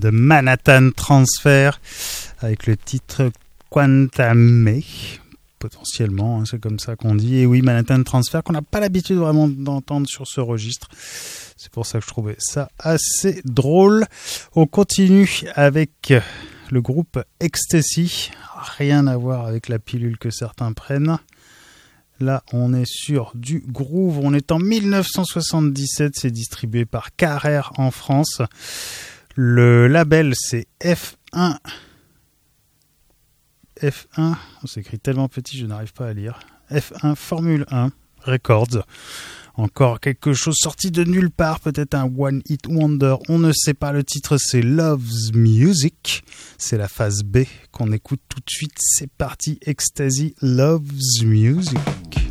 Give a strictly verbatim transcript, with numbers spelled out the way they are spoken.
de Manhattan Transfer avec le titre Quantame, potentiellement, hein, c'est comme ça qu'on dit. Et oui, Manhattan Transfer qu'on n'a pas l'habitude vraiment d'entendre sur ce registre. C'est pour ça que je trouvais ça assez drôle. On continue avec le groupe Ecstasy. Rien à voir avec la pilule que certains prennent. Là, on est sur du groove. On est en dix-neuf cent soixante-dix-sept. C'est distribué par Carrère en France. Le label, c'est F un. F un, on s'écrit tellement petit, je n'arrive pas à lire. F un Formule un Records. Encore quelque chose sorti de nulle part, peut-être un One Hit Wonder, on ne sait pas. Le titre, c'est Love's Music. C'est la phase B qu'on écoute tout de suite. C'est parti, Ecstasy, Love's Music.